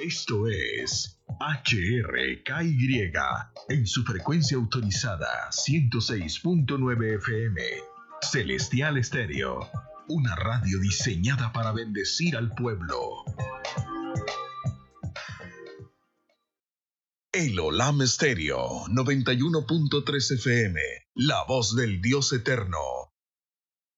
Esto es HRKY en su frecuencia autorizada 106.9 FM. Celestial Estéreo, una radio diseñada para bendecir al pueblo. El Olam Estéreo 91.3 FM, la voz del Dios eterno,